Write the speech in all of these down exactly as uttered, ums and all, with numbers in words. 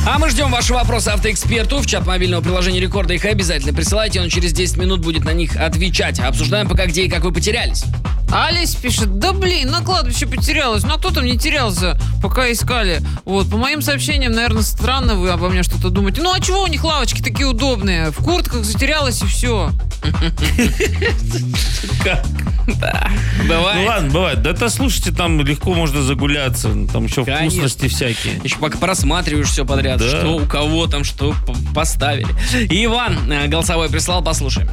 А мы ждем ваши вопросы автоэксперту в чат мобильного приложения Рекорда. Их обязательно присылайте, он через десять минут будет на них отвечать. Обсуждаем пока, где и как вы потерялись. Олесь пишет: да блин, на кладбище потерялась. Ну а кто там не терялся, пока искали? Вот, по моим сообщениям, наверное, странно вы обо мне что-то думаете. Ну а чего у них лавочки такие удобные? В куртках затерялась и все. Как? Да, бывает. Ну ладно, бывает. Да это, слушайте, там легко можно загуляться. Там еще Конечно. Вкусности всякие. Еще пока просматриваешь все подряд, Да. что у кого там, что п- поставили. И Иван э, голосовой прислал, послушаем.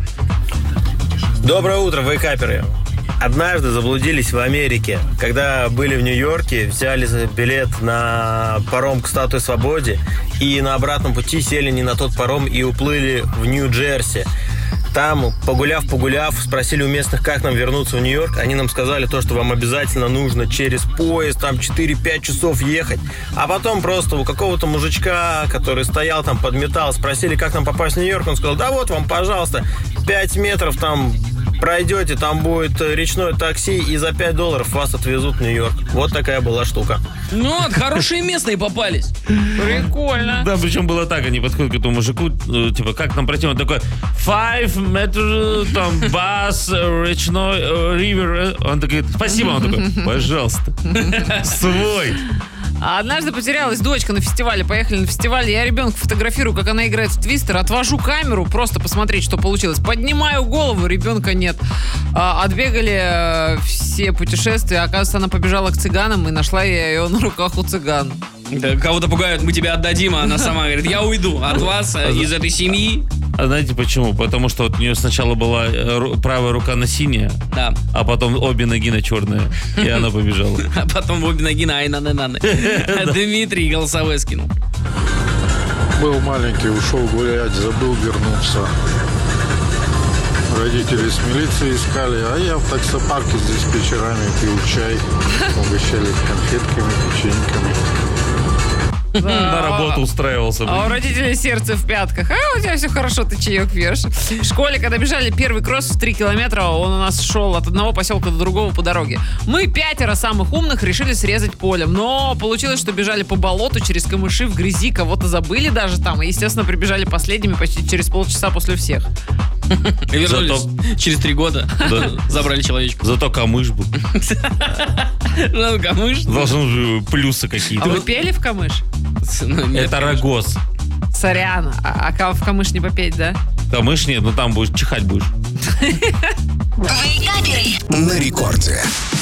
Доброе утро, вейкаперы. Однажды заблудились в Америке. Когда были в Нью-Йорке, взяли билет на паром к Статуе Свободы и на обратном пути сели не на тот паром и уплыли в Нью-Джерси. Там, погуляв-погуляв, спросили у местных, как нам вернуться в Нью-Йорк. Они нам сказали то, что вам обязательно нужно через поезд, там четыре-пять часов ехать. А потом просто у какого-то мужичка, который стоял там, подметал, спросили, как нам попасть в Нью-Йорк. Он сказал: да вот вам, пожалуйста, пять метров там пройдете, там будет речное такси, и за пять долларов вас отвезут в Нью-Йорк. Вот такая была штука. Ну, вот, хорошие местные попались. Прикольно. Да, причем было так, они подходят к этому мужику, э, типа, как нам пройти? Он такой: five метров, там, бас, речной, э, ривер. Он такой: спасибо. Он такой: пожалуйста. Свой. А однажды потерялась дочка на фестивале. Поехали на фестиваль, я ребенка фотографирую, как она играет в твистер. Отвожу камеру, просто посмотреть, что получилось. Поднимаю голову, ребенка нет. А, отбегали э, все путешествия. Оказывается, она побежала к цыганам, и нашла я ее на руках у цыган. Да, кого-то пугают, мы тебя отдадим, а она сама говорит: я уйду от вас, э, из этой семьи. А знаете почему? Потому что вот у нее сначала была э, ру- правая рука на синяя, Да. а потом обе ноги на черные. И она побежала. А потом в обе ноги на ай-на-на-на. Дмитрий голосовой скинул. Был маленький, ушел гулять, забыл вернуться. Родители с милицией искали, а я в таксопарке здесь вечерами пил чай, угощали конфетками, печеньками. На работу устраивался. А у родителей сердце в пятках. А у тебя все хорошо, ты чаек пьешь. В школе, когда бежали первый кросс в три километра, он у нас шел от одного поселка до другого по дороге. Мы пятеро самых умных решили срезать полем. Но получилось, что бежали по болоту через камыши в грязи, кого-то забыли даже там. И, естественно, прибежали последними почти через полчаса после всех. И вернулись Зато- через три года. Да. Забрали человечку. Зато камыш был. Ну, камыш. Должны же плюсы А какие-то. вы пели в камыш? Ну, нет, Это конечно. рогоз. Сорян. А, а ка- в камыш не попеть, да? Камыш нет, но там будешь чихать будешь. Вейкаперы. На рекорде.